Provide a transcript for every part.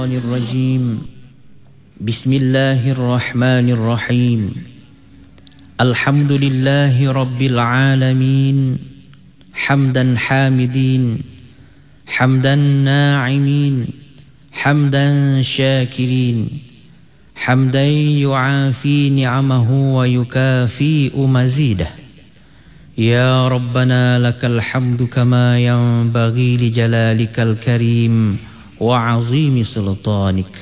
الرجيم بسم الله الرحمن الرحيم الحمد لله رب العالمين حمدا حامدين حمدا ناعمين حمدا شاكرين حمدا يعافي نعمه ويكافئ مزيده يا ربنا لك الحمد كما ينبغي لجلالك الكريم وعظيم سلطانك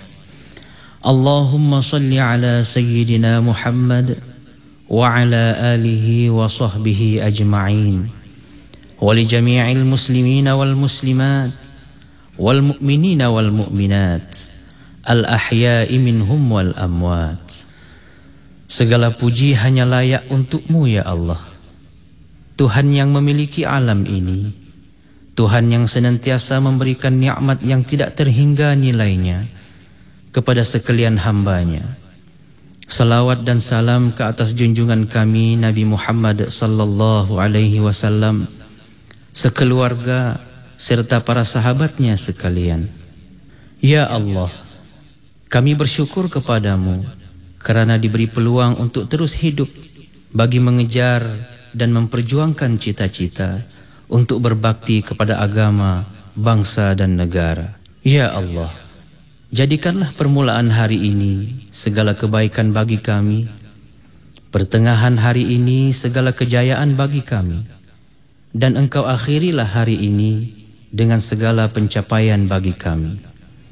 اللهم صل على سيدنا محمد وعلى آله وصحبه أجمعين ولجميع المسلمين والمسلمات والمؤمنين والمؤمنات الأحياء منهم والأموات. Segala puji hanya layak untuk-Mu ya Allah, Tuhan yang memiliki alam ini, Tuhan yang senantiasa memberikan nikmat yang tidak terhingga nilainya kepada sekalian hamba-Nya. Salawat dan salam ke atas junjungan kami Nabi Muhammad sallallahu alaihi wasallam, sekeluarga serta para sahabatnya sekalian. Ya Allah, kami bersyukur kepadamu karena diberi peluang untuk terus hidup bagi mengejar dan memperjuangkan cita-cita untuk berbakti kepada agama, bangsa dan negara. Ya Allah, jadikanlah permulaan hari ini segala kebaikan bagi kami, pertengahan hari ini segala kejayaan bagi kami, dan Engkau akhirilah hari ini dengan segala pencapaian bagi kami.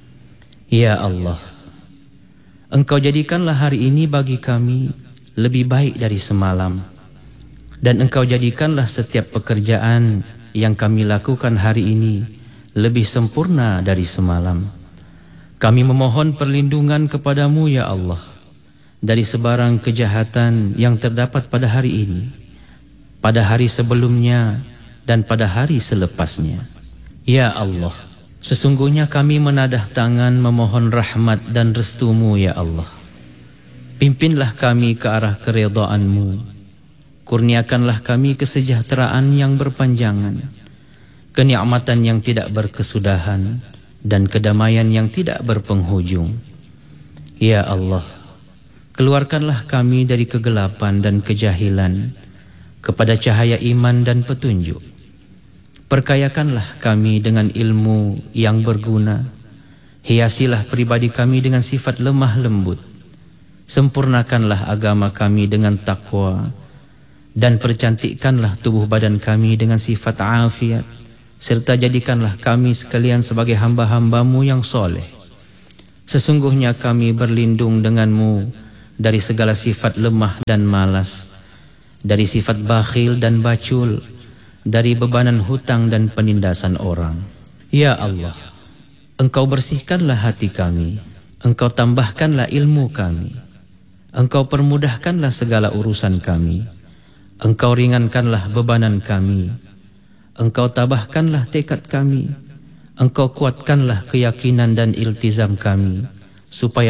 Ya Allah, Engkau jadikanlah hari ini bagi kami lebih baik dari semalam, dan Engkau jadikanlah setiap pekerjaan yang kami lakukan hari ini lebih sempurna dari semalam. Kami memohon perlindungan kepadamu ya Allah dari sebarang kejahatan yang terdapat pada hari ini, pada hari sebelumnya dan pada hari selepasnya. Ya Allah, sesungguhnya kami menadah tangan memohon rahmat dan restu-Mu ya Allah. Pimpinlah kami ke arah keridhaan-Mu. Kurniakanlah kami kesejahteraan yang berpanjangan, kenikmatan yang tidak berkesudahan, dan kedamaian yang tidak berpenghujung. Ya Allah, keluarkanlah kami dari kegelapan dan kejahilan kepada cahaya iman dan petunjuk. Perkayakanlah kami dengan ilmu yang berguna. Hiasilah pribadi kami dengan sifat lemah lembut. Sempurnakanlah agama kami dengan takwa, dan percantikkanlah tubuh badan kami dengan sifat afiat, serta jadikanlah kami sekalian sebagai hamba-hamba-Mu yang soleh. Sesungguhnya kami berlindung dengan-Mu dari segala sifat lemah dan malas, dari sifat bakhil dan bacul, dari bebanan hutang dan penindasan orang. Ya Allah, Engkau bersihkanlah hati kami, Engkau tambahkanlah ilmu kami, Engkau permudahkanlah segala urusan kami, Engkau ringankanlah bebanan kami, Engkau tabahkanlah tekad kami, Engkau kuatkanlah keyakinan dan iltizam kami, supaya